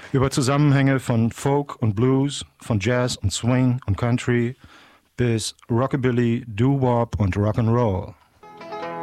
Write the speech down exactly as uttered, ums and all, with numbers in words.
Über Zusammenhänge von Folk und Blues, von Jazz und Swing und Country bis Rockabilly, Doo-Wop und Rock'n'Roll.